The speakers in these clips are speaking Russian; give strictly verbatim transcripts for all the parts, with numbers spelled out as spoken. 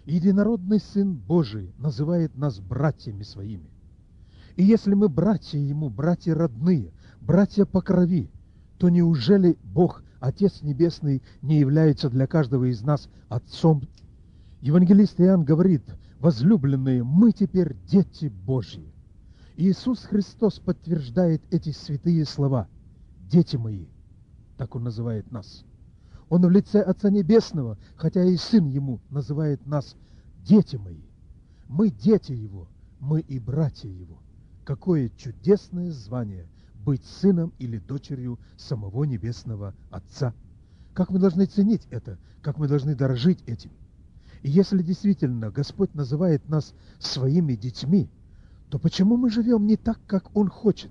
Единородный Сын Божий называет нас братьями своими. И если мы братья Ему, братья родные, братья по крови, то неужели Бог, Отец Небесный, не является для каждого из нас Отцом? Евангелист Иоанн говорит: возлюбленные, мы теперь дети Божьи. Иисус Христос подтверждает эти святые слова: дети мои, так Он называет нас. Он в лице Отца Небесного, хотя и Сын Ему, называет нас дети мои. Мы дети Его, мы и братья Его. Какое чудесное звание быть сыном или дочерью самого Небесного Отца! Как мы должны ценить это, как мы должны дорожить этим. И если действительно Господь называет нас своими детьми, то почему мы живем не так, как Он хочет?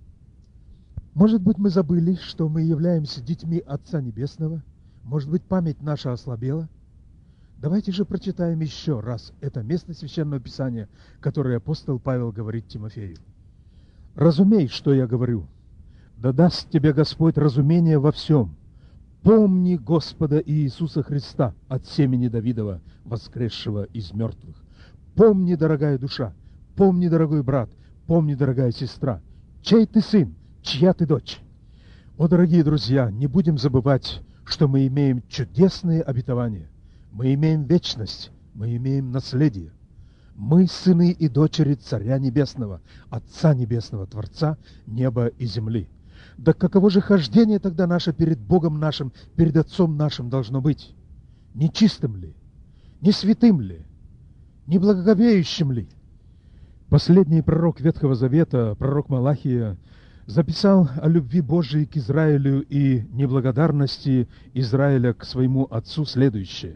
Может быть, мы забыли, что мы являемся детьми Отца Небесного? Может быть, память наша ослабела? Давайте же прочитаем еще раз это место Священного Писания, которое апостол Павел говорит Тимофею. «Разумей, что я говорю, да даст тебе Господь разумение во всем. Помни Господа Иисуса Христа от семени Давидова, воскресшего из мертвых. Помни, дорогая душа, помни, дорогой брат, помни, дорогая сестра, чей ты сын, чья ты дочь». О, дорогие друзья, не будем забывать, что мы имеем чудесные обетования, мы имеем вечность, мы имеем наследие. Мы сыны и дочери Царя Небесного, Отца Небесного, Творца неба и земли. Да каково же хождение тогда наше перед Богом нашим, перед Отцом нашим должно быть? Нечистым ли? Не святым ли? Не благоговеющим ли? Последний пророк Ветхого Завета, пророк Малахия, записал о любви Божией к Израилю и неблагодарности Израиля к своему отцу следующее.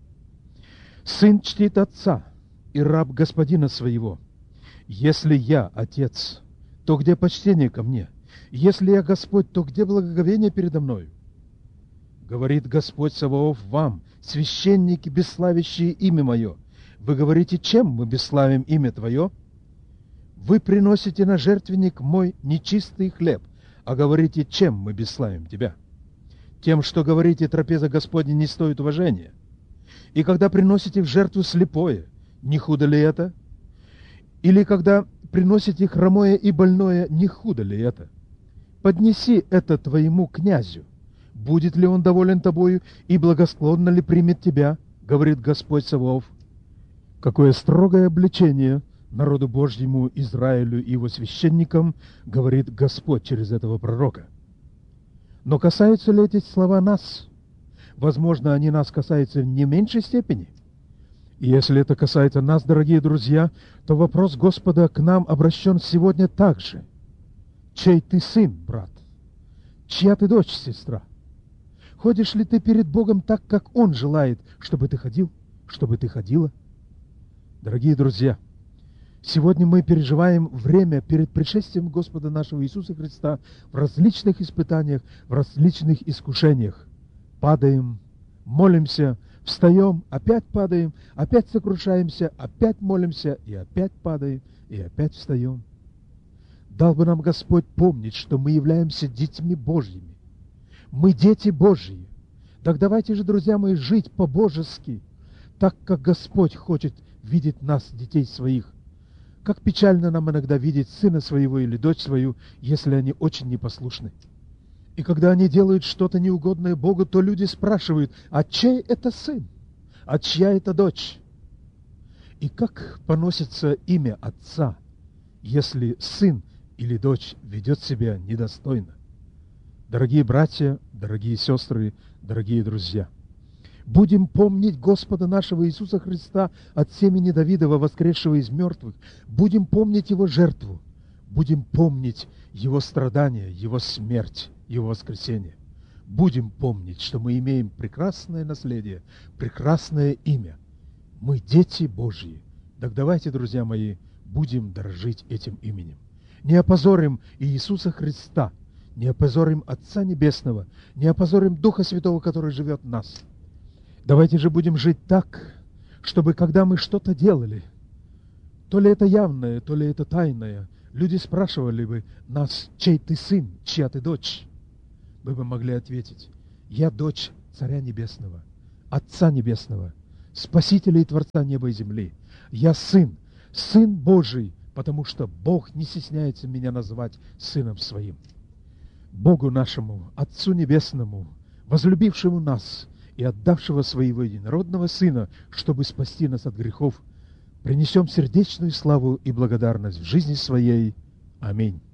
«Сын чтит отца, и раб господина своего. Если я отец, то где почтение ко мне? Если я Господь, то где благоговение передо мною? Говорит Господь Саваоф вам, священники, бесславящие имя мое. Вы говорите, чем мы бесславим имя Твое? Вы приносите на жертвенник мой нечистый хлеб, а говорите, чем мы бесславим Тебя? Тем, что говорите, трапеза Господня не стоит уважения. И когда приносите в жертву слепое, не худо ли это? Или когда приносите хромое и больное, не худо ли это? Поднеси это твоему князю. Будет ли он доволен тобою и благосклонно ли примет тебя, говорит Господь Саваоф. Какое строгое обличение народу Божьему, Израилю и его священникам, говорит Господь через этого пророка. Но касаются ли эти слова нас? Возможно, они нас касаются в не меньшей степени. И если это касается нас, дорогие друзья, то вопрос Господа к нам обращен сегодня также. Чей ты сын, брат? Чья ты дочь, сестра? Ходишь ли ты перед Богом так, как Он желает, чтобы ты ходил, чтобы ты ходила? Дорогие друзья, сегодня мы переживаем время перед пришествием Господа нашего Иисуса Христа в различных испытаниях, в различных искушениях. Падаем, молимся, встаем, опять падаем, опять сокрушаемся, опять молимся, и опять падаем, и опять встаем. Дал бы нам Господь помнить, что мы являемся детьми Божьими. Мы дети Божьи. Так давайте же, друзья мои, жить по-божески, так, как Господь хочет видеть нас, детей своих. Как печально нам иногда видеть сына своего или дочь свою, если они очень непослушны. И когда они делают что-то неугодное Богу, то люди спрашивают, а чей это сын? А чья это дочь? И как поносится имя отца, если сын или дочь ведет себя недостойно? Дорогие братья, дорогие сестры, дорогие друзья, будем помнить Господа нашего Иисуса Христа от семени Давидова, воскресшего из мертвых. Будем помнить Его жертву. Будем помнить Его страдания, Его смерть, Его воскресение. Будем помнить, что мы имеем прекрасное наследие, прекрасное имя. Мы дети Божьи. Так давайте, друзья мои, будем дорожить этим именем. Не опозорим Иисуса Христа, не опозорим Отца Небесного, не опозорим Духа Святого, который живет в нас. Давайте же будем жить так, чтобы когда мы что-то делали, то ли это явное, то ли это тайное, люди спрашивали бы нас, чей ты сын, чья ты дочь? Мы бы могли ответить, я дочь Царя Небесного, Отца Небесного, Спасителя и Творца неба и земли. Я сын, сын Божий, потому что Бог не стесняется меня назвать сыном своим. Богу нашему, Отцу Небесному, возлюбившему нас и отдавшего своего единородного Сына, чтобы спасти нас от грехов, принесем сердечную славу и благодарность в жизни своей. Аминь.